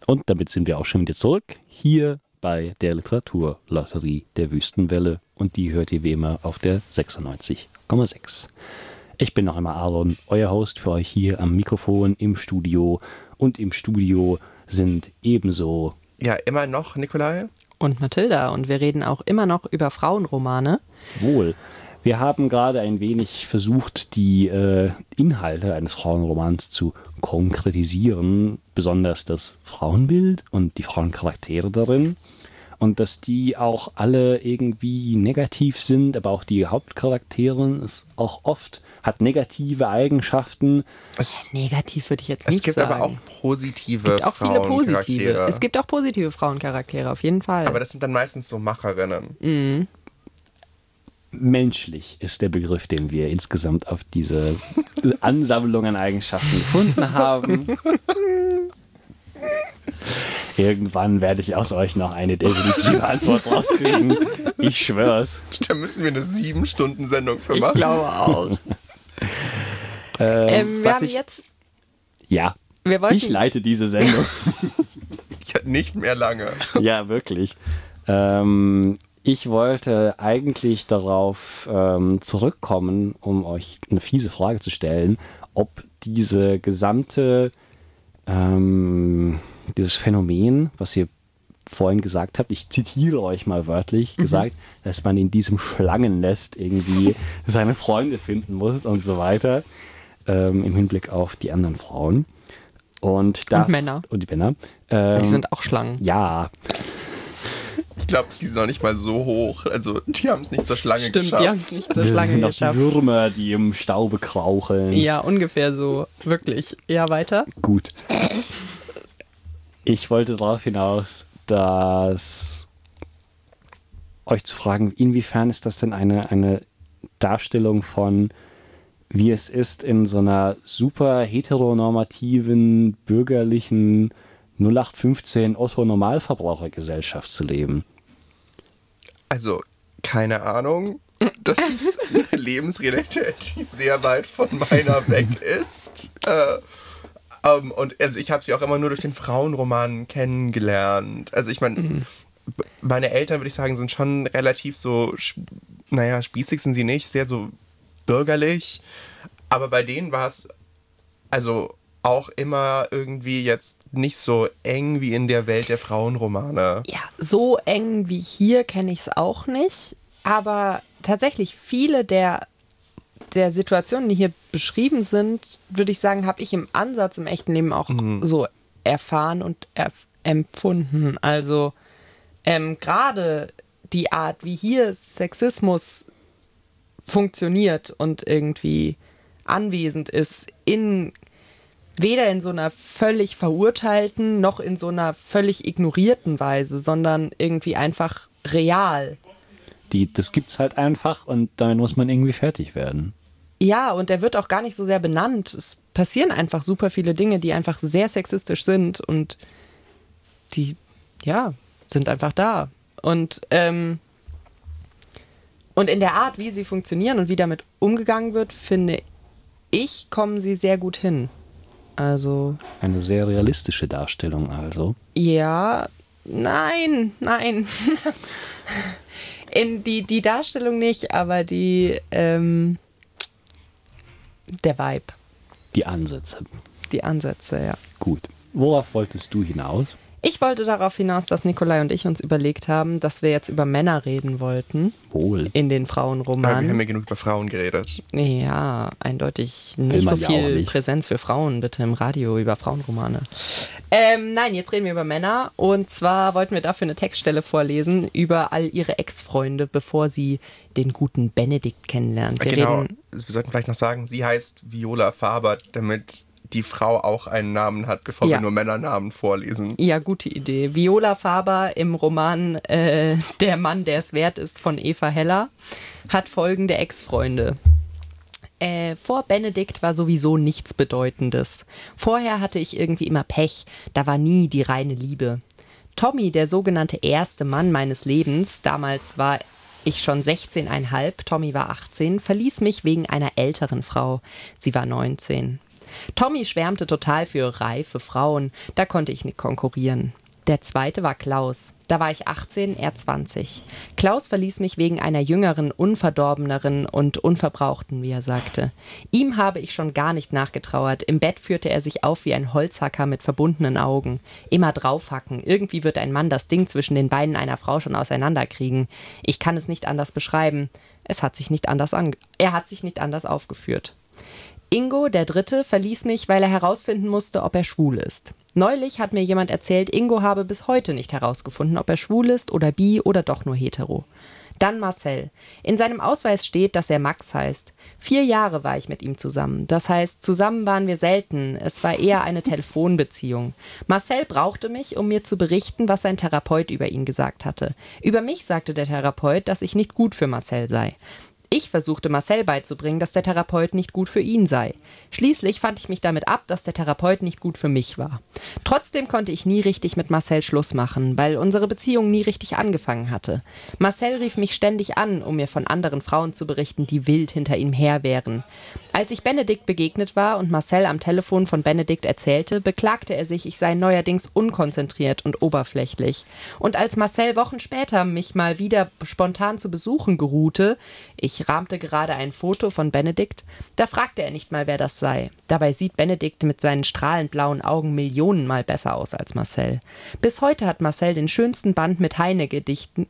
Und damit sind wir auch schon wieder zurück, hier bei der Literaturlotterie der Wüstenwelle. Und die hört ihr wie immer auf der 96,6. Ich bin noch einmal Aaron, euer Host für euch hier am Mikrofon im Studio. Und im Studio sind ebenso... Ja, immer noch Nikolai. Und Mathilda. Und wir reden auch immer noch über Frauenromane. Wohl. Wir haben gerade ein wenig versucht, die Inhalte eines Frauenromans zu konkretisieren, besonders das Frauenbild und die Frauencharaktere darin. Und dass die auch alle irgendwie negativ sind, aber auch die Hauptcharakterin ist auch oft, hat negative Eigenschaften. Negativ würde ich jetzt nicht sagen. Es gibt aber auch positive Frauencharaktere. Es gibt auch viele positive. Frauencharaktere. Es gibt auch positive Frauencharaktere, auf jeden Fall. Aber das sind dann meistens so Macherinnen. Mhm. Menschlich ist der Begriff, den wir insgesamt auf diese Ansammlung an Eigenschaften gefunden haben. Irgendwann werde ich aus euch noch eine definitive Antwort rauskriegen. Ich schwör's. Da müssen wir eine 7-Stunden-Sendung für Ich machen. glaube auch. Wir haben jetzt... Ja, Wir wollten, ich leite diese Sendung. Ja, nicht mehr lange. Ja, wirklich. Ich wollte eigentlich darauf zurückkommen, um euch eine fiese Frage zu stellen, ob diese gesamte, dieses Phänomen, was ihr vorhin gesagt habt, ich zitiere euch mal wörtlich, gesagt, dass man in diesem Schlangennest irgendwie seine Freunde finden muss und so weiter, im Hinblick auf die anderen Frauen. Und Männer. Und die Männer. die sind auch Schlangen. Ja, Ich glaube, die sind noch nicht mal so hoch. Also, die haben es nicht zur Schlange Stimmt, geschafft. die haben es nicht zur das Schlange sind doch geschafft. die Würmer, die im Staube kraucheln. Ja, ungefähr so. Wirklich. Ja, weiter. Gut. Ich wollte darauf hinaus, dass euch zu fragen, inwiefern ist das denn eine Darstellung von, wie es ist, in so einer super heteronormativen, bürgerlichen 0815 Otto-Normalverbrauchergesellschaft zu leben? Also, keine Ahnung. Das ist eine Lebensrealität, die sehr weit von meiner weg ist. Und also ich habe sie auch immer nur durch den Frauenroman kennengelernt. Also ich meine, meine Eltern, würde ich sagen, sind schon relativ so, spießig sind sie nicht, sehr so bürgerlich. Aber bei denen war es also auch immer irgendwie jetzt nicht so eng wie in der Welt der Frauenromane. Ja, so eng wie hier kenne ich es auch nicht. Aber tatsächlich viele der Situationen, die hier beschrieben sind, würde ich sagen, habe ich im Ansatz im echten Leben auch so erfahren und empfunden. Also gerade die Art, wie hier Sexismus funktioniert und irgendwie anwesend ist, weder in so einer völlig verurteilten noch in so einer völlig ignorierten Weise, sondern irgendwie einfach real. Das gibt's halt einfach und damit muss man irgendwie fertig werden. Ja, und der wird auch gar nicht so sehr benannt. Es passieren einfach super viele Dinge, die einfach sehr sexistisch sind und die, ja, sind einfach da. Und in der Art, wie sie funktionieren und wie damit umgegangen wird, finde ich, kommen sie sehr gut hin. Also. Eine sehr realistische Darstellung also. Ja, nein. In die Darstellung nicht, aber der Vibe. Die Ansätze. Die Ansätze, ja. Gut. Worauf wolltest du hinaus? Ich wollte darauf hinaus, dass Nikolai und ich uns überlegt haben, dass wir jetzt über Männer reden wollten. Wohl. In den Aber wir Frauenromanen. haben ja genug über Frauen geredet. Ja, eindeutig nicht man so ja auch viel nicht. Präsenz für Frauen, bitte im Radio über Frauenromane. Nein, jetzt reden wir über Männer. Und zwar wollten wir dafür eine Textstelle vorlesen über all ihre Ex-Freunde, bevor sie den guten Benedikt kennenlernt. Wir Wir sollten vielleicht noch sagen, sie heißt Viola Faber, damit die Frau auch einen Namen hat, bevor Ja. wir nur Männernamen vorlesen. Ja, gute Idee. Viola Faber im Roman Der Mann, der es wert ist von Eva Heller hat folgende Ex-Freunde. Vor Benedikt war sowieso nichts Bedeutendes. Vorher hatte ich irgendwie immer Pech, da war nie die reine Liebe. Tommy, der sogenannte erste Mann meines Lebens, damals war ich schon 16,5, Tommy war 18, verließ mich wegen einer älteren Frau. Sie war 19. Tommy schwärmte total für reife Frauen, da konnte ich nicht konkurrieren. Der zweite war Klaus. Da war ich 18, er 20. Klaus verließ mich wegen einer jüngeren, unverdorbeneren und unverbrauchten, wie er sagte. Ihm habe ich schon gar nicht nachgetrauert. Im Bett führte er sich auf wie ein Holzhacker mit verbundenen Augen. Immer draufhacken. Irgendwie wird ein Mann das Ding zwischen den Beinen einer Frau schon auseinanderkriegen. Ich kann es nicht anders beschreiben. Er hat sich nicht anders aufgeführt. Ingo, der Dritte, verließ mich, weil er herausfinden musste, ob er schwul ist. Neulich hat mir jemand erzählt, Ingo habe bis heute nicht herausgefunden, ob er schwul ist oder bi oder doch nur hetero. Dann Marcel. In seinem Ausweis steht, dass er Max heißt. 4 Jahre war ich mit ihm zusammen. Das heißt, zusammen waren wir selten. Es war eher eine Telefonbeziehung. Marcel brauchte mich, um mir zu berichten, was sein Therapeut über ihn gesagt hatte. Über mich sagte der Therapeut, dass ich nicht gut für Marcel sei. Ich versuchte Marcel beizubringen, dass der Therapeut nicht gut für ihn sei. Schließlich fand ich mich damit ab, dass der Therapeut nicht gut für mich war. Trotzdem konnte ich nie richtig mit Marcel Schluss machen, weil unsere Beziehung nie richtig angefangen hatte. Marcel rief mich ständig an, um mir von anderen Frauen zu berichten, die wild hinter ihm her wären. Als ich Benedikt begegnet war und Marcel am Telefon von Benedikt erzählte, beklagte er sich, ich sei neuerdings unkonzentriert und oberflächlich. Und als Marcel Wochen später mich mal wieder spontan zu besuchen geruhte, ich rahmte gerade ein Foto von Benedikt, da fragte er nicht mal, wer das sei. Dabei sieht Benedikt mit seinen strahlend blauen Augen Millionenmal besser aus als Marcel. Bis heute hat Marcel den schönen Band mit Heine-Gedichten,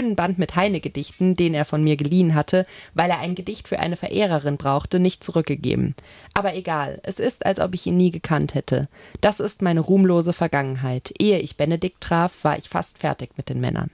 den er von mir geliehen hatte, weil er ein Gedicht für eine Verehrerin brauchte, nicht zurückgegeben. Aber egal, es ist, als ob ich ihn nie gekannt hätte. Das ist meine ruhmlose Vergangenheit. Ehe ich Benedikt traf, war ich fast fertig mit den Männern.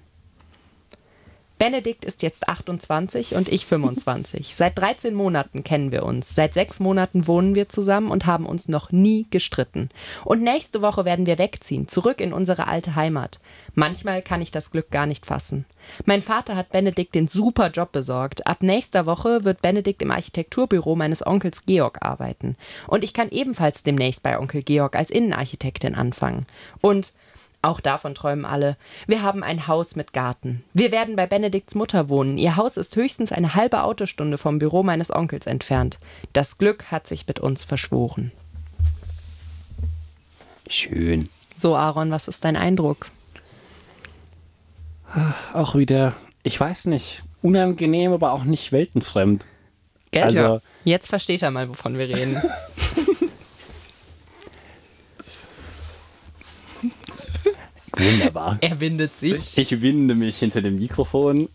Benedikt ist jetzt 28 und ich 25. Seit 13 Monaten kennen wir uns. Seit 6 Monaten wohnen wir zusammen und haben uns noch nie gestritten. Und nächste Woche werden wir wegziehen, zurück in unsere alte Heimat. Manchmal kann ich das Glück gar nicht fassen. Mein Vater hat Benedikt den super Job besorgt. Ab nächster Woche wird Benedikt im Architekturbüro meines Onkels Georg arbeiten. Und ich kann ebenfalls demnächst bei Onkel Georg als Innenarchitektin anfangen. Und auch davon träumen alle. Wir haben ein Haus mit Garten. Wir werden bei Benedikts Mutter wohnen. Ihr Haus ist höchstens eine halbe Autostunde vom Büro meines Onkels entfernt. Das Glück hat sich mit uns verschworen. Schön. So, Aaron, was ist dein Eindruck? Auch wieder, ich weiß nicht, unangenehm, aber auch nicht weltenfremd. Gell? Also, Ja. Jetzt versteht er mal, wovon wir reden. Wunderbar. Er windet sich. Ich winde mich hinter dem Mikrofon.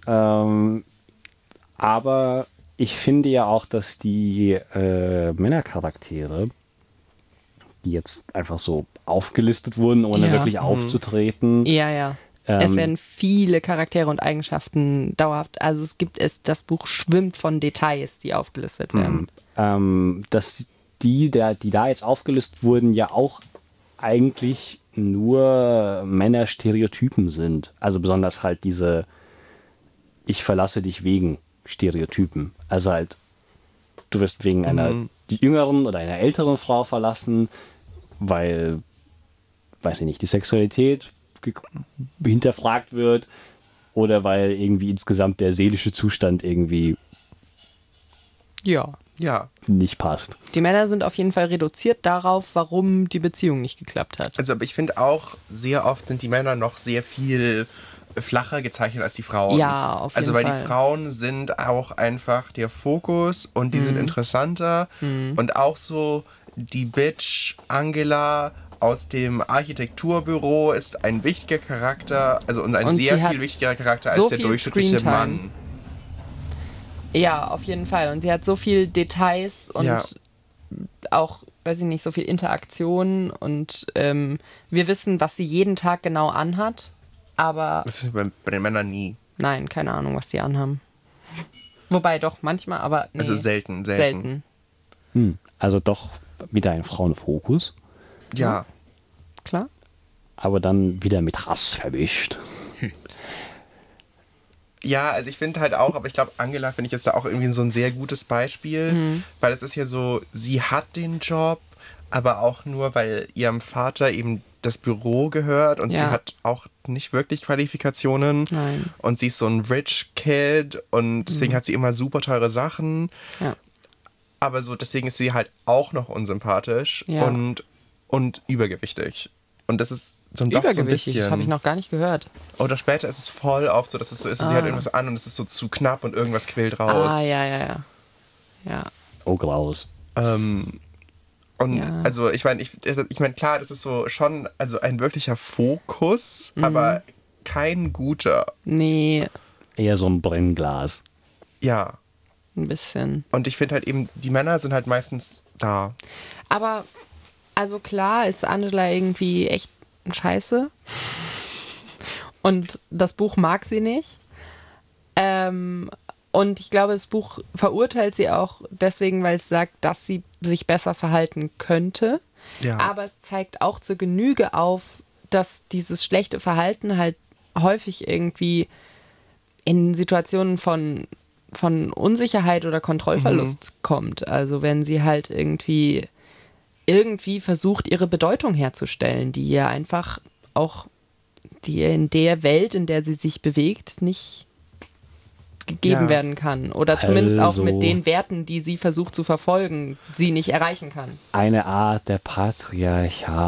Aber ich finde ja auch, dass die Männercharaktere, die jetzt einfach so aufgelistet wurden, ohne wirklich aufzutreten. Ja. Es werden viele Charaktere und Eigenschaften dauerhaft, also das Buch schwimmt von Details, die aufgelistet werden. Dass die da jetzt aufgelistet wurden, ja auch eigentlich nur Männerstereotypen sind. Also besonders halt diese Ich verlasse dich wegen Stereotypen. Also halt, du wirst wegen einer jüngeren oder einer älteren Frau verlassen, weil, weiß ich nicht, die Sexualität hinterfragt wird oder weil irgendwie insgesamt der seelische Zustand irgendwie Ja. nicht passt. Die Männer sind auf jeden Fall reduziert darauf, warum die Beziehung nicht geklappt hat. Also, aber ich finde auch, sehr oft sind die Männer noch sehr viel flacher gezeichnet als die Frauen. Ja, auf jeden Fall. Also, weil Fall. die Frauen sind auch einfach der Fokus und die sind interessanter. Und auch so die Bitch Angela aus dem Architekturbüro ist ein wichtiger Charakter, also und ein Und sehr die hat viel wichtigerer Charakter so als der viel durchschnittliche Screentime. Mann. Ja, auf jeden Fall. Und sie hat so viel Details und auch, weiß ich nicht, so viel Interaktion und wir wissen, was sie jeden Tag genau anhat, aber Das ist bei den Männern nie. nein, keine Ahnung, was die anhaben. Wobei doch manchmal, aber nee. Also selten. Also doch wieder ein Frauenfokus, Ja. Klar. aber dann wieder mit Hass verwischt. Ja, also ich finde halt auch, aber ich glaube, Angela finde ich ist da auch irgendwie so ein sehr gutes Beispiel, weil es ist ja so, sie hat den Job, aber auch nur, weil ihrem Vater eben das Büro gehört und sie hat auch nicht wirklich Qualifikationen. Nein. Und sie ist so ein Rich Kid und deswegen hat sie immer super teure Sachen. Ja. aber so deswegen ist sie halt auch noch unsympathisch Ja. und übergewichtig. Und das ist so doch so ein Übergewichtig, das habe ich bisschen. noch gar nicht gehört. Oder später ist es voll oft so, dass es so ist, sie hat irgendwas an und es ist so zu knapp und irgendwas quillt raus. Ja. Oh, graus. Und Ja. also ich meine, klar, das ist so schon also ein wirklicher Fokus, aber kein guter. Nee, Eher so ein Brennglas. Ja. ein bisschen. Und ich finde halt eben, die Männer sind halt meistens da. Aber, also klar ist Angela irgendwie echt scheiße. Und das Buch mag sie nicht. Und ich glaube, das Buch verurteilt sie auch deswegen, weil es sagt, dass sie sich besser verhalten könnte. Ja. Aber es zeigt auch zur Genüge auf, dass dieses schlechte Verhalten halt häufig irgendwie in Situationen von Unsicherheit oder Kontrollverlust kommt. Also wenn sie halt irgendwie versucht, ihre Bedeutung herzustellen, die ihr einfach auch, die ihr in der Welt, in der sie sich bewegt, nicht gegeben Ja. werden kann. Oder zumindest auch Also- mit den Werten, die sie versucht zu verfolgen, sie nicht erreichen kann. Eine Art der Patriarchat